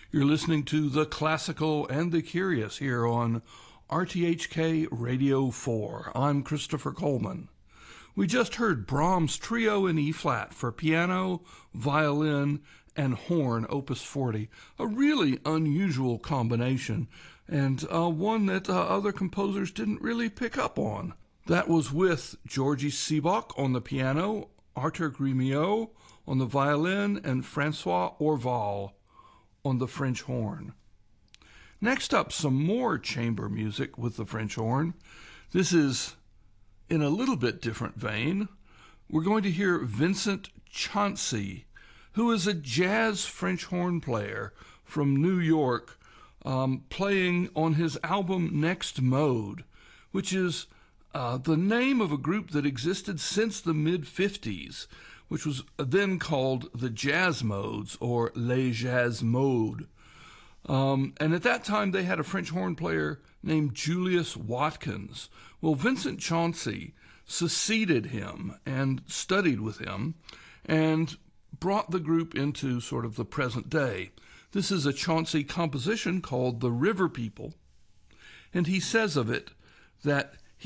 You're listening to The Classical and the Curious here on RTHK Radio 4. I'm Christopher Coleman. We just heard Brahms' Trio in E-flat for piano, violin, and horn, Opus 40. A really unusual combination, and one that other composers didn't really pick up on. That was with Georgy Seebach on the piano, Arthur Grimiaux on the violin, and Francois Orval on the French horn. Next up, some more chamber music with the French horn. This is in a little bit different vein. We're going to hear Vincent Chauncey, who is a jazz French horn player from New York, playing on his album Next Mode, which is the name of a group that existed since the mid-50s, which was then called the Jazz Modes, or Les Jazz Modes. And at that time, they had a French horn player named Julius Watkins. Well, Vincent Chauncey succeeded him and studied with him and brought the group into sort of the present day. This is a Chauncey composition called The River People, and he says of it that